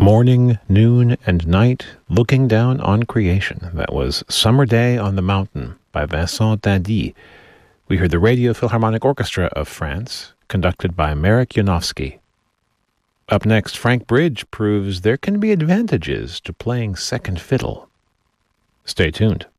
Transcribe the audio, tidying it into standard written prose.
Morning, noon, and night, looking down on creation. That was Summer Day on the Mountain by Vincent Tindy. We heard the Radio Philharmonic Orchestra of France, conducted by Marek Janowski. Up next, Frank Bridge proves there can be advantages to playing second fiddle. Stay tuned.